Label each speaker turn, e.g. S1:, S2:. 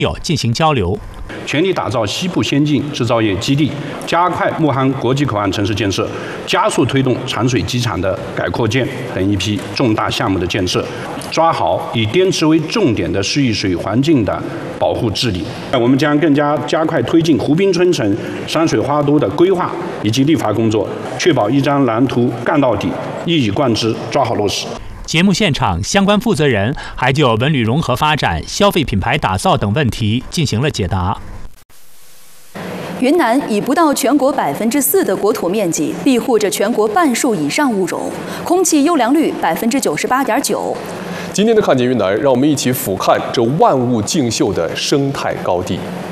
S1: 友进行交流。
S2: 全力打造西部先进制造业基地，加快慕汉国际口岸城市建设，加速推动长水机场的改扩建等一批重大项目的建设，抓好以滇池为重点的适宜水环境的保护治理。我们将更加加快推进湖滨春城、山水花都的规划以及立法工作，确保一张蓝图干到底，一以贯之，抓好落实。
S1: 节目现场，相关负责人还就文旅融合发展、消费品牌打造等问题进行了解答。
S3: 云南以不到全国4%的国土面积，庇护着全国半数以上物种，空气优良率98.9%。
S4: 今天的看见云南，让我们一起俯瞰这万物竞秀的生态高地。